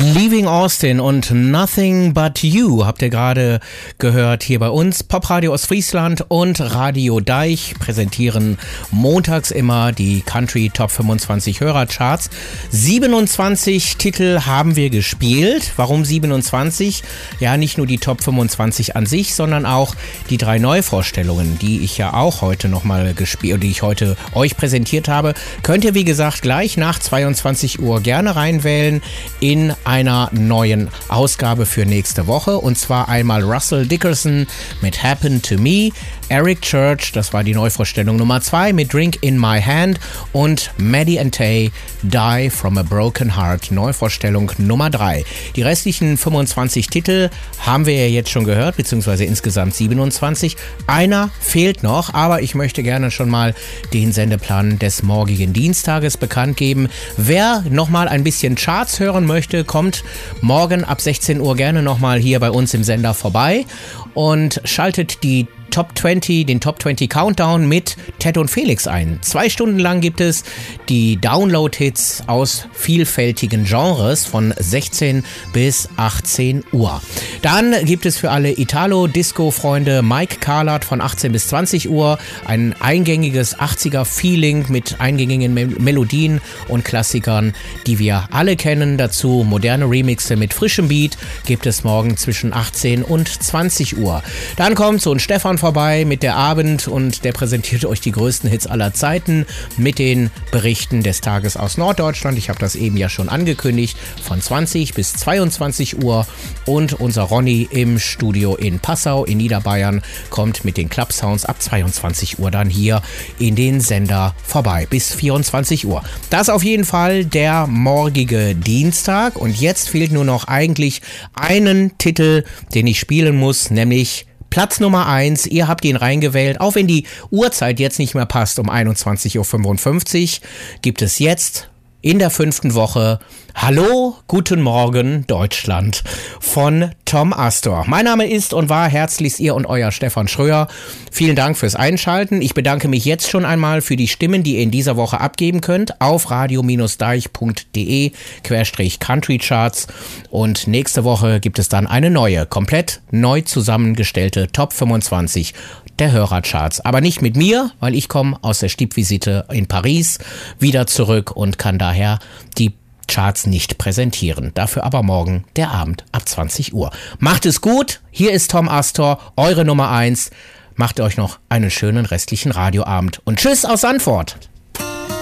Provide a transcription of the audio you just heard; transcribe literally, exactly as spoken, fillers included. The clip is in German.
Leaving Austin und Nothing But You habt ihr gerade gehört hier bei uns. Popradio Ostfriesland und Radio Deich präsentieren montags immer die Country Top fünfundzwanzig Hörercharts. siebenundzwanzig Titel haben wir gespielt. Warum siebenundzwanzig? Ja, nicht nur die Top fünfundzwanzig an sich, sondern auch die drei Neuvorstellungen, die ich ja auch heute nochmal gespielt, die ich heute euch präsentiert habe. Könnt ihr, wie gesagt, gleich nach zweiundzwanzig Uhr gerne reinwählen in einer neuen Ausgabe für nächste Woche. Und zwar einmal Russell Dickerson mit Happen to Me, Eric Church, das war die Neuvorstellung Nummer zwei mit Drink in My Hand und Maddie and Tay, Die from a Broken Heart, Neuvorstellung Nummer drei. Die restlichen fünfundzwanzig Titel haben wir ja jetzt schon gehört, beziehungsweise insgesamt siebenundzwanzig. Einer fehlt noch, aber ich möchte gerne schon mal den Sendeplan des morgigen Dienstages bekannt geben. Wer nochmal ein bisschen Charts hören möchte, kommt morgen ab sechzehn Uhr gerne nochmal hier bei uns im Sender vorbei und schaltet die Top zwanzig, den Top zwanzig Countdown mit Ted und Felix ein. Zwei Stunden lang gibt es die Download-Hits aus vielfältigen Genres von sechzehn bis achtzehn Uhr. Dann gibt es für alle Italo-Disco-Freunde Mike Carlart von achtzehn bis zwanzig Uhr. Ein eingängiges achtziger-Feeling mit eingängigen Mel- Melodien und Klassikern, die wir alle kennen. Dazu moderne Remixe mit frischem Beat gibt es morgen zwischen achtzehn und zwanzig Uhr. Dann kommt so ein Stefan vorbei mit der Abend und der präsentiert euch die größten Hits aller Zeiten mit den Berichten des Tages aus Norddeutschland. Ich habe das eben ja schon angekündigt, von zwanzig bis zweiundzwanzig Uhr. Und unser Ronny im Studio in Passau in Niederbayern kommt mit den Club Sounds ab zweiundzwanzig Uhr dann hier in den Sender vorbei bis vierundzwanzig Uhr. Das auf jeden Fall der morgige Dienstag und jetzt fehlt nur noch eigentlich einen Titel, den ich spielen muss, nämlich Platz Nummer eins, ihr habt ihn reingewählt, auch wenn die Uhrzeit jetzt nicht mehr passt, um einundzwanzig Uhr fünfundfünfzig, gibt es jetzt in der fünften Woche Hallo, guten Morgen Deutschland von Tom Astor. Mein Name ist und war herzlichst ihr und euer Stefan Schröer. Vielen Dank fürs Einschalten. Ich bedanke mich jetzt schon einmal für die Stimmen, die ihr in dieser Woche abgeben könnt auf radio-deich.de Querstrich Country Charts. Und nächste Woche gibt es dann eine neue, komplett neu zusammengestelte Top fünfundzwanzig der Hörercharts. Aber nicht mit mir, weil ich komme aus der Stippvisite in Paris wieder zurück und kann daher die Charts nicht präsentieren. Dafür aber morgen der Abend ab zwanzig Uhr. Macht es gut. Hier ist Tom Astor, eure Nummer eins. Macht euch noch einen schönen restlichen Radioabend. Und tschüss aus Sandford.